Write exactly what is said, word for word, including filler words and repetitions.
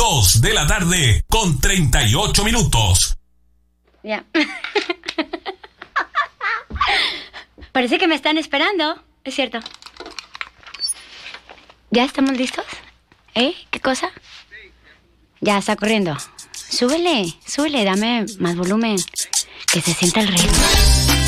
Dos de la tarde con treinta y ocho minutos. Ya. Parece que me están esperando. Es cierto. ¿Ya estamos listos? ¿Eh? ¿Qué cosa? Ya está corriendo. Súbele, súbele, dame más volumen. Que se sienta el ritmo.